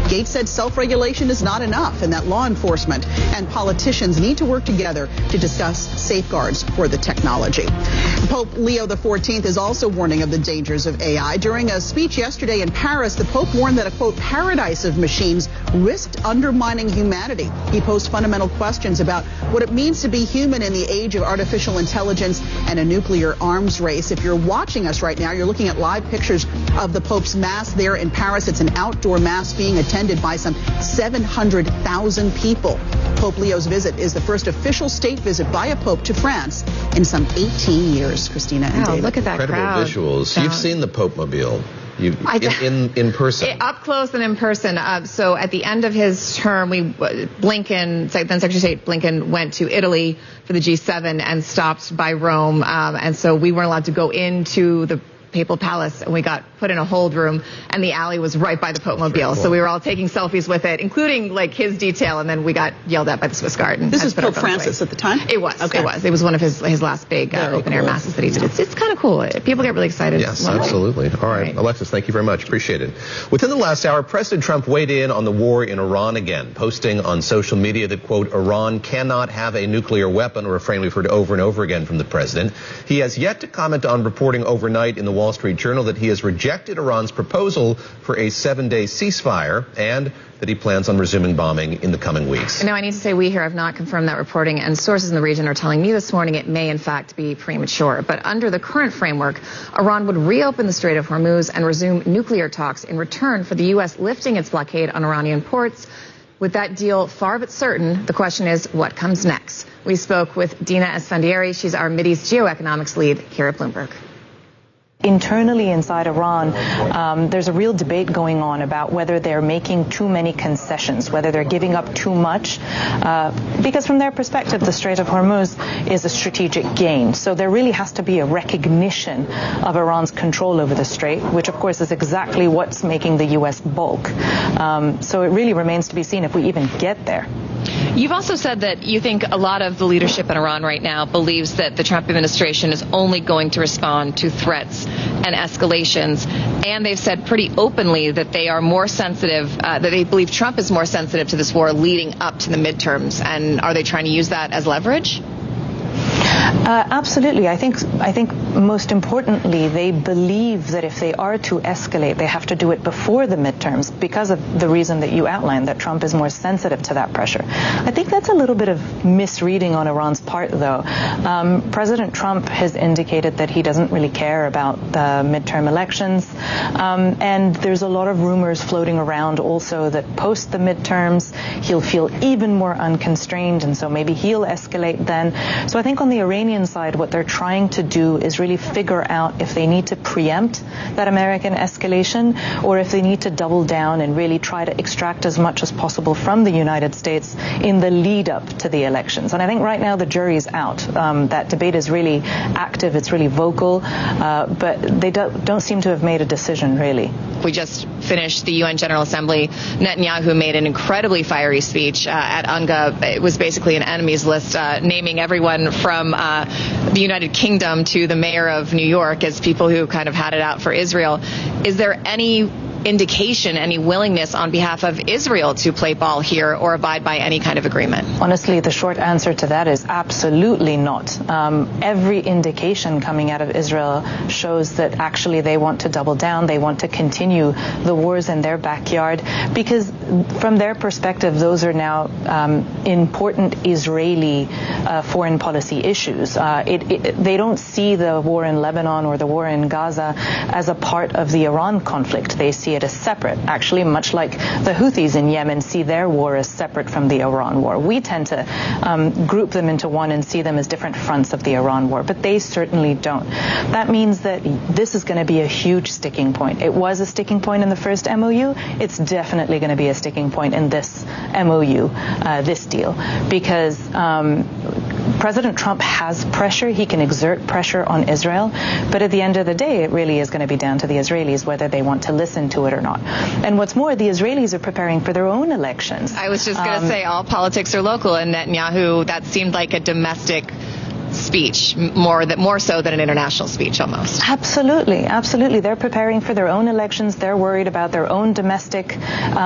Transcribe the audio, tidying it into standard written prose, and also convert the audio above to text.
Gates said self-regulation is not enough and that law enforcement and politicians need to work together to discuss safeguards for the technology. Pope Leo XIV is also warning of the dangers of AI. During a speech yesterday in Paris, the Pope warned that a, quote, paradise of machines risked undermining humanity. He posed fundamental questions about what it means to be human in the age of artificial intelligence and a nuclear arms race. If you're watching us right now, you're looking at live pictures of the Pope's Mass there in Paris. It's an outdoor Mass being attended by some 700,000 people. Pope Leo's visit is the first official state visit by a pope to France in some 18 years. Christina and David. Look at that crowd. Incredible visuals. You've seen the Pope Mobile. In person. Up close and in person. So at the end of his term, then Secretary of State Blinken went to Italy for the G7 and stopped by Rome. And so we weren't allowed to go into the Papal Palace, and we got put in a hold room, and the alley was right by the Pope Mobile. Cool. So we were all taking selfies with it, including like his detail, and then we got yelled at by the Swiss Guard. This is Pope Francis at the time? It was. Okay. It was one of his last big open-air masses that he did. It's kind of cool. People get really excited. Yes, absolutely. All right. Alexis, thank you very much. Appreciate it. Within the last hour, President Trump weighed in on the war in Iran again, posting on social media that, quote, Iran cannot have a nuclear weapon, a refrain we've heard over and over again from the president. He has yet to comment on reporting overnight in the Wall Street Journal that he has rejected Iran's proposal for a 7-day ceasefire and that he plans on resuming bombing in the coming weeks. Now, I need to say we here have not confirmed that reporting, and sources in the region are telling me this morning it may, in fact, be premature. But under the current framework, Iran would reopen the Strait of Hormuz and resume nuclear talks in return for the U.S. lifting its blockade on Iranian ports. With that deal far but certain, the question is, what comes next? We spoke with Dina Esfandiari. She's our Mideast geoeconomics lead here at Bloomberg. Internally inside Iran, there's a real debate going on about whether they're making too many concessions, whether they're giving up too much, because from their perspective, the Strait of Hormuz is a strategic gain. So there really has to be a recognition of Iran's control over the strait, which of course is exactly what's making the U.S. balk. So it really remains to be seen if we even get there. You've also said that you think a lot of the leadership in Iran right now believes that the Trump administration is only going to respond to threats and escalations. And they've said pretty openly that they are more sensitive, that they believe Trump is more sensitive to this war leading up to the midterms. And are they trying to use that as leverage? Absolutely. I think most importantly, they believe that if they are to escalate, they have to do it before the midterms because of the reason that you outlined, that Trump is more sensitive to that pressure. I think that's a little bit of misreading on Iran's part, though. President Trump has indicated that he doesn't really care about the midterm elections. And there's a lot of rumors floating around also that post the midterms, he'll feel even more unconstrained, and so maybe he'll escalate then. So I think on the Iranian side, what they're trying to do is really figure out if they need to preempt that American escalation or if they need to double down and really try to extract as much as possible from the United States in the lead up to the elections. And I think right now the jury's out. That debate is really active. It's really vocal. But they don't seem to have made a decision, really. We just finished the UN General Assembly. Netanyahu made an incredibly fiery speech at UNGA. It was basically an enemies list, naming everyone from the United Kingdom to the mayor of New York as people who kind of had it out for Israel. Is there any indication, any willingness on behalf of Israel to play ball here or abide by any kind of agreement? Honestly, the short answer to that is absolutely not. Every indication coming out of Israel shows that actually they want to double down. They want to continue the wars in their backyard because from their perspective, those are now important Israeli foreign policy issues. They don't see the war in Lebanon or the war in Gaza as a part of the Iran conflict. They see it as separate, actually, much like the Houthis in Yemen see their war as separate from the Iran war. We tend to group them into one and see them as different fronts of the Iran war, but they certainly don't. That means that this is going to be a huge sticking point. It was a sticking point in the first MOU. It's definitely going to be a sticking point in this MOU, this deal, because President Trump has pressure. He can exert pressure on Israel, but at the end of the day, it really is going to be down to the Israelis whether they want to listen to it or not. And what's more, the Israelis are preparing for their own elections. I was just going to say all politics are local, and Netanyahu, that seemed like a domestic speech, more so than an international speech almost. Absolutely. They're preparing for their own elections. They're worried about their own domestic